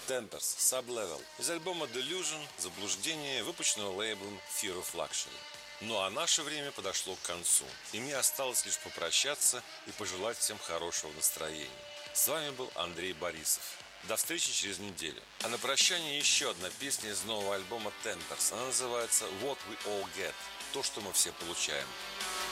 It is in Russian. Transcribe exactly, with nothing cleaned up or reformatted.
Tempers, Sublevel из альбома Delusion «Заблуждение», выпущенного лейблом Fear of Luxury. Ну а наше время подошло к концу, и мне осталось лишь попрощаться и пожелать всем хорошего настроения. С вами был Андрей Борисов. До встречи через неделю. А на прощание еще одна песня из нового альбома Tempers. Она называется What We All Get. То, что мы все получаем.